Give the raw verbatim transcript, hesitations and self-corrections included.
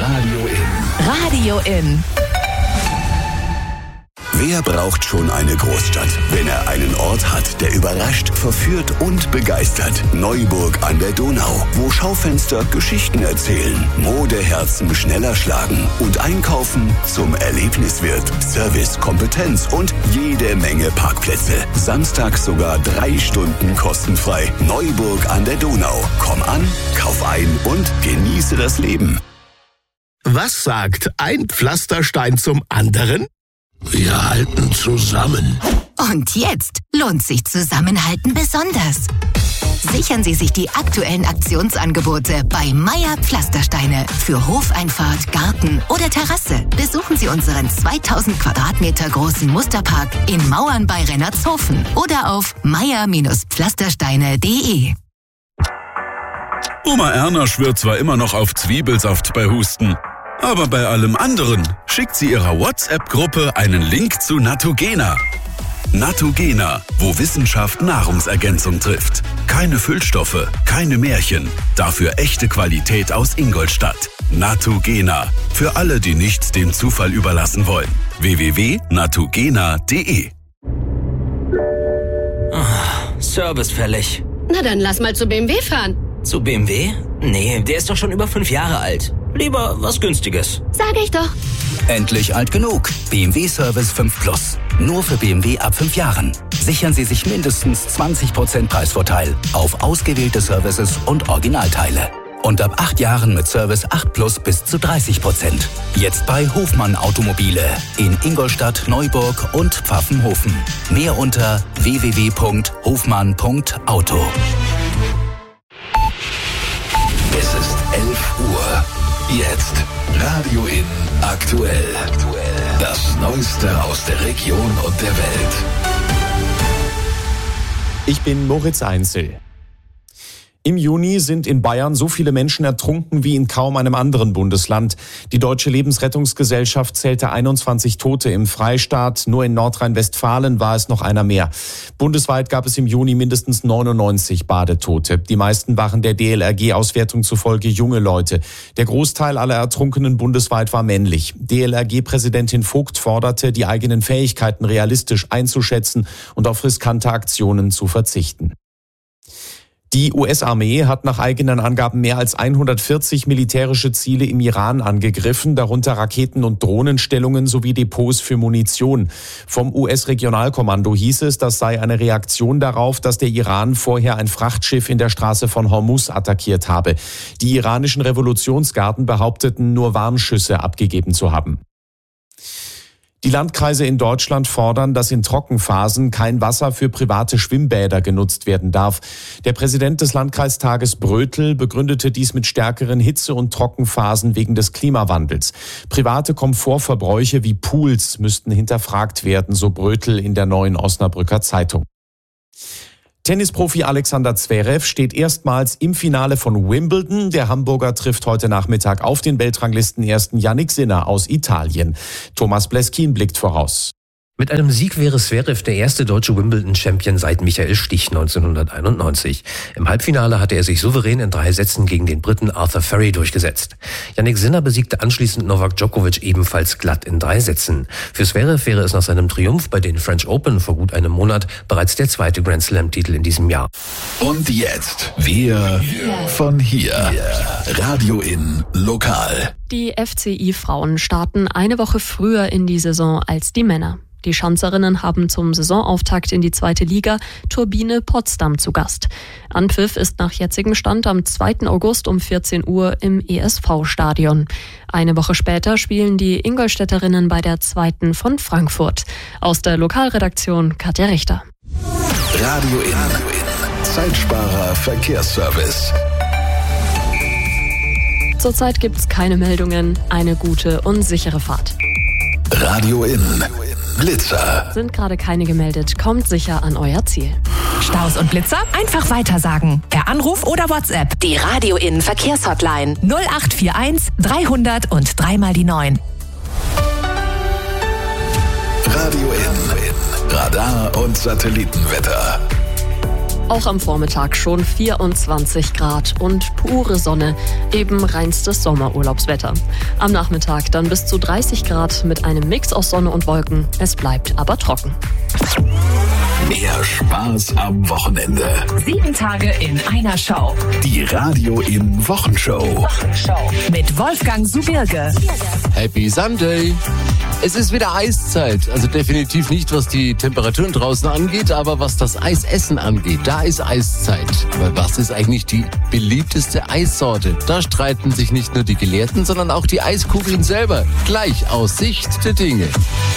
Radio In. Radio In. Wer braucht schon eine Großstadt, wenn er einen Ort hat, der überrascht, verführt und begeistert? Neuburg an der Donau, wo Schaufenster Geschichten erzählen, Modeherzen schneller schlagen und Einkaufen zum Erlebnis wird. Service, Kompetenz und jede Menge Parkplätze. Samstag sogar drei Stunden kostenfrei. Neuburg an der Donau. Komm an, kauf ein und genieße das Leben. Was sagt ein Pflasterstein zum anderen? Wir halten zusammen. Und jetzt lohnt sich Zusammenhalten besonders. Sichern Sie sich die aktuellen Aktionsangebote bei Meier Pflastersteine für Hofeinfahrt, Garten oder Terrasse. Besuchen Sie unseren zweitausend Quadratmeter großen Musterpark in Mauern bei Rennertshofen oder auf meier Pflastersteine punkt de. Oma Erna schwört zwar immer noch auf Zwiebelsaft bei Husten, aber bei allem anderen schickt sie ihrer WhatsApp-Gruppe einen Link zu Natogena. Natogena, wo Wissenschaft Nahrungsergänzung trifft. Keine Füllstoffe, keine Märchen, dafür echte Qualität aus Ingolstadt. Natogena, für alle, die nichts dem Zufall überlassen wollen. w w w punkt natogena punkt de. Oh, Service fällig. Na dann lass mal zu B M W fahren. Zu B M W? Nee, der ist doch schon über fünf Jahre alt. Lieber was Günstiges. Sag ich doch. Endlich alt genug. B M W Service fünf Plus. Nur für B M W ab fünf Jahren. Sichern Sie sich mindestens zwanzig Prozent Preisvorteil auf ausgewählte Services und Originalteile. Und ab acht Jahren mit Service acht Plus bis zu dreißig Prozent. Jetzt bei Hofmann Automobile in Ingolstadt, Neuburg und Pfaffenhofen. Mehr unter w w w punkt hofmann punkt auto. Es ist elf Uhr. Jetzt Radio In aktuell. Das Neueste aus der Region und der Welt. Ich bin Moritz Einzel. Im Juni sind in Bayern so viele Menschen ertrunken wie in kaum einem anderen Bundesland. Die Deutsche Lebensrettungsgesellschaft zählte einundzwanzig Tote im Freistaat. Nur in Nordrhein-Westfalen war es noch einer mehr. Bundesweit gab es im Juni mindestens neunundneunzig Badetote. Die meisten waren der D L R G-Auswertung zufolge junge Leute. Der Großteil aller Ertrunkenen bundesweit war männlich. D L R G-Präsidentin Vogt forderte, die eigenen Fähigkeiten realistisch einzuschätzen und auf riskante Aktionen zu verzichten. Die U S-Armee hat nach eigenen Angaben mehr als hundertvierzig militärische Ziele im Iran angegriffen, darunter Raketen- und Drohnenstellungen sowie Depots für Munition. Vom U S-Regionalkommando hieß es, das sei eine Reaktion darauf, dass der Iran vorher ein Frachtschiff in der Straße von Hormuz attackiert habe. Die iranischen Revolutionsgarden behaupteten, nur Warnschüsse abgegeben zu haben. Die Landkreise in Deutschland fordern, dass in Trockenphasen kein Wasser für private Schwimmbäder genutzt werden darf. Der Präsident des Landkreistages Brötel begründete dies mit stärkeren Hitze- und Trockenphasen wegen des Klimawandels. Private Komfortverbräuche wie Pools müssten hinterfragt werden, so Brötel in der Neuen Osnabrücker Zeitung. Tennisprofi Alexander Zverev steht erstmals im Finale von Wimbledon. Der Hamburger trifft heute Nachmittag auf den Weltranglistenersten Yannick Sinner aus Italien. Thomas Bleskin blickt voraus. Mit einem Sieg wäre Zverev der erste deutsche Wimbledon-Champion seit Michael Stich neunzehnhunderteinundneunzig. Im Halbfinale hatte er sich souverän in drei Sätzen gegen den Briten Arthur Ferry durchgesetzt. Yannick Sinner besiegte anschließend Novak Djokovic ebenfalls glatt in drei Sätzen. Für Zverev wäre es nach seinem Triumph bei den French Open vor gut einem Monat bereits der zweite Grand Slam-Titel in diesem Jahr. Und jetzt wir von hier. Radio In Lokal. Die F C I-Frauen starten eine Woche früher in die Saison als die Männer. Die Schanzerinnen haben zum Saisonauftakt in die zweite Liga Turbine Potsdam zu Gast. Anpfiff ist nach jetzigem Stand am zweiten August um vierzehn Uhr im E S V-Stadion. Eine Woche später spielen die Ingolstädterinnen bei der zweiten von Frankfurt. Aus der Lokalredaktion Katja Richter. Radio In. Zeitsparer Verkehrsservice. Zurzeit gibt's keine Meldungen. Eine gute und sichere Fahrt. Radio In. Blitzer. Sind gerade keine gemeldet. Kommt sicher an euer Ziel. Staus und Blitzer? Einfach weitersagen. Per Anruf oder WhatsApp. Die Radio In Verkehrshotline null acht vier eins dreihundert und dreimal die neun. Radio In. Radar und Satellitenwetter. Auch am Vormittag schon vierundzwanzig Grad und pure Sonne, eben reinstes Sommerurlaubswetter. Am Nachmittag dann bis zu dreißig Grad mit einem Mix aus Sonne und Wolken. Es bleibt aber trocken. Mehr Spaß am Wochenende. Sieben Tage in einer Show. Die Radio in Wochenshow. Wochenshow. Mit Wolfgang Subirge. Happy Sunday. Es ist wieder Eiszeit. Also definitiv nicht, was die Temperaturen draußen angeht, aber was das Eisessen angeht, da ist Eiszeit. Aber was ist eigentlich die beliebteste Eissorte? Da streiten sich nicht nur die Gelehrten, sondern auch die Eiskugeln selber. Gleich aus Sicht der Dinge.